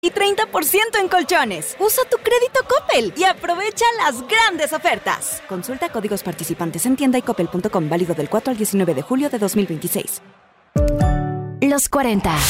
y 30% en colchones. Usa tu crédito Coppel y aprovecha las grandes ofertas. Consulta códigos participantes en tienda y coppel.com, válido del 4 al 19 de julio de 2026. Los 40